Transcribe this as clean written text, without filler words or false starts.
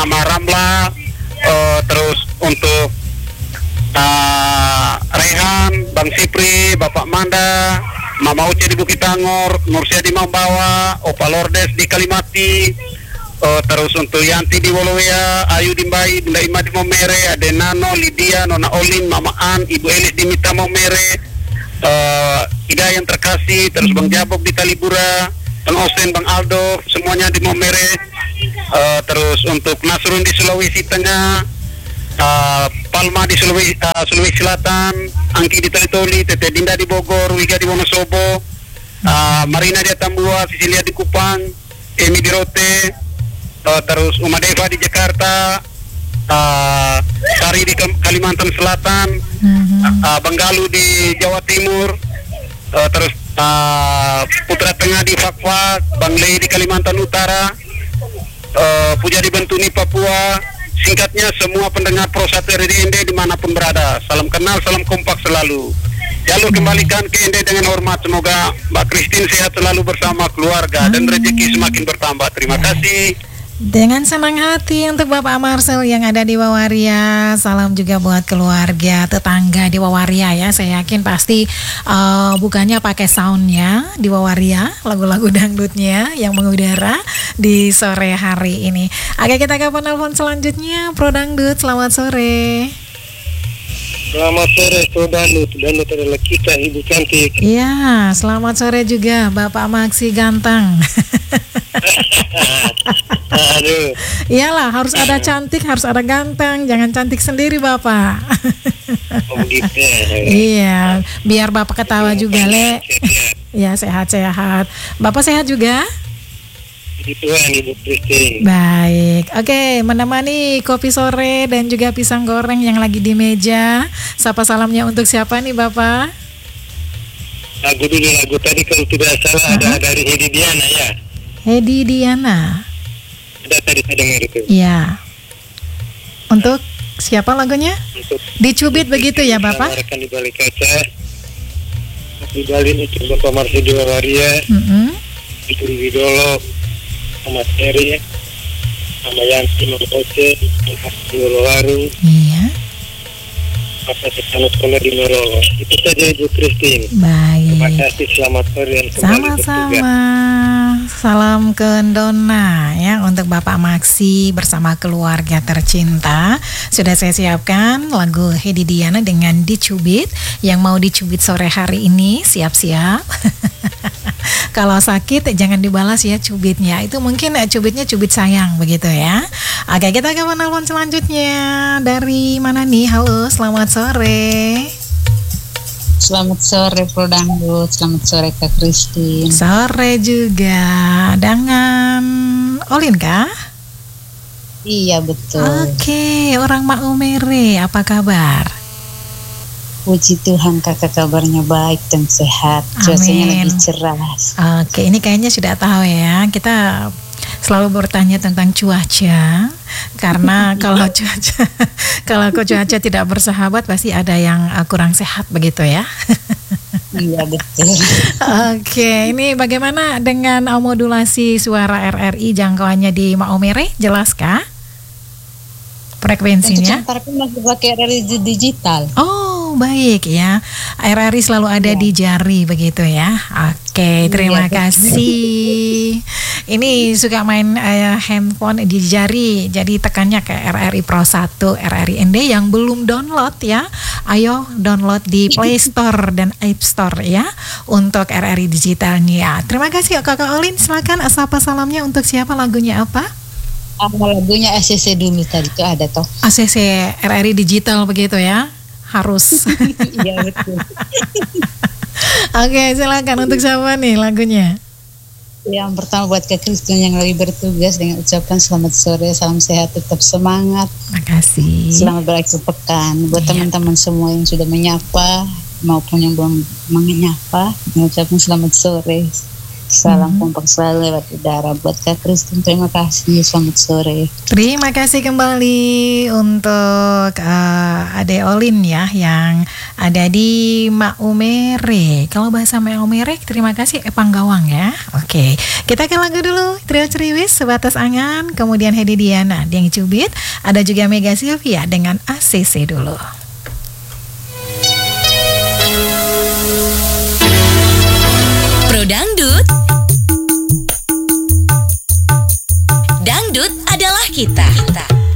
Mama Ramla, terus untuk Rehan, Bang Sipri, Bapak Manda, Mama Uce di Bukit Tangor, Nursia di Mambawa, Opa Lordes di Kalimati, terus untuk Yanti di Wolowea, Ayu di Mbai, Bunda Ima di Momere, Ade Nano, Lydia, Nona Olin, Mama An, Ibu Elis di Mita Momere, Ida yang terkasih, terus Bang Jabok di Talibura, Bang Osen, Bang Aldo, semuanya di Momere, terus untuk Nasrun di Sulawesi Tengah, Palma di Sulawesi Selatan, Angki di Talitoli, Tete Dinda di Bogor, Wiga di Wonosobo, Marina di Atambua, Sisilia di Kupang, Emi di Rote, terus Uma Deva di Jakarta, Sari di Kalimantan Selatan, Bang Galuh di Jawa Timur, terus Putra Tengah di Fakfak, Bang Lei di Kalimantan Utara, Puja di Bentuni Papua. Singkatnya semua pendengar Pro 1 RRI dimanapun berada, salam kenal, salam kompak selalu. Jalur kembalikan ke Ende dengan hormat. Semoga Mbak Christine sehat selalu bersama keluarga dan rezeki semakin bertambah. Terima kasih. Dengan senang hati untuk Bapak Marcel yang ada di Wawaria. Salam juga buat keluarga, tetangga di Wawaria ya. Saya yakin pasti bukannya pakai soundnya di Wawaria, lagu-lagu dangdutnya yang mengudara di sore hari ini. Oke, kita ke penelpon selanjutnya. Pro Dangdut, selamat sore. Selamat sore, Pro Dangdut. Dangdut adalah kita, Ibu cantik. Iya, selamat sore juga Bapak Maksi ganteng. Aduh. Iyalah, harus ada cantik, harus ada ganteng. Jangan cantik sendiri Bapak. Oh begitu. Iya, biar Bapak ketawa juga, Le. Ya, sehat-sehat. Bapak sehat juga? Puji Tuhan, Ibu Christine. Baik, oke, menemani kopi sore dan juga pisang goreng yang lagi di meja. Sapa salamnya untuk siapa nih Bapak? Lagu dulu, lagu tadi kalau tidak salah ada dari Hedi Diana ya. Hedi Diana. Ada tadi saya dengar itu. Ya. Untuk siapa lagunya? Untuk Dicubit begitu ya Bapak? Rekan di balik kaca. Di balik itu Bapak Marsi di Wawaria. Itu Widolo, Ahmad Heri, sama Yanti, Mama Oce, di Wolowaru. Iya. Masa sekolah sekolah di Merolo. Itu saja Ibu Christine. Baik. Terima kasih, selamat sore dan kembali Sama-sama. Salam ke Dona ya untuk Bapak Maksi bersama keluarga tercinta. Sudah saya siapkan lagu Hedi Diana dengan Dicubit. Yang mau dicubit sore hari ini siap-siap. Kalau sakit jangan dibalas ya cubitnya. Itu mungkin cubitnya cubit sayang begitu ya. Oke, kita ke penelpon selanjutnya. Dari mana nih? Halo, selamat sore. Selamat sore Pro Dangdut, selamat sore Kak Christine. Sore juga. Dengan Olin kah? Iya betul. Oke, orang Maumere, apa kabar? Puji Tuhan kakak kabarnya baik dan sehat. Cuacanya lebih cerah. Oke, ini kayaknya sudah tahu ya. Kita selalu bertanya tentang cuaca karena kalau cuaca tidak bersahabat pasti ada yang kurang sehat begitu ya. Iya betul. Oke, ini bagaimana dengan modulasi suara RRI jangkauannya di Maumere? Jelaskah frekuensinya? Untuk sementara masih pakai RRI digital. Oh, baik ya. RRI selalu ada di jari begitu ya. Oke, terima kasih. Ini suka main handphone di jari, jadi tekannya ke RRI Pro 1, RRI ND yang belum download ya. Ayo download di Play Store dan App Store ya untuk RRI digitalnya. Terima kasih Kakak Olin. Silakan sapa salamnya untuk siapa, lagunya apa? Lagunya ACC dulu tadi itu ada toh. ACC RRI digital begitu ya. Harus. Iya betul. Oke, silakan untuk siapa nih lagunya? Yang pertama buat Kak Christine yang lagi bertugas dengan ucapan selamat sore, salam sehat, tetap semangat. Makasih. Selamat berakhir pekan. Buat teman-teman semua yang sudah menyapa maupun yang belum menyapa, mengucapkan selamat sore. Salam kompak selalu lewat udara buat Kak Kristen. Terima kasih, selamat sore. Terima kasih kembali untuk Ade Olin ya yang ada di Maumere. Kalau bahasa Maumere, terima kasih Panggawang ya. Oke, kita ke lagu dulu. Trio Ceriwis, Sebatas Angan, kemudian Hedi Diana, Dieng Cubit, ada juga Mega Sylvia dengan ACC dulu.